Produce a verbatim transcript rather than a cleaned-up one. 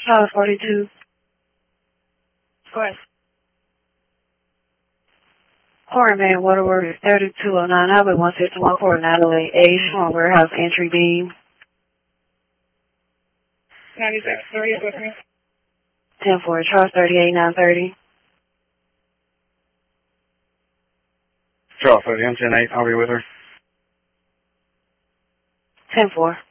Charles forty-two. Go ahead. Quarterman Waterworks thirty-two oh nine, Highway one sixty-one, Port Natalie, A, Swan Warehouse Entry Beam. ninety-six thirty, with me. ten four, Charles thirty-eight nine thirty. Charles thirty, I'm ten eight, I'll be with her. ten four.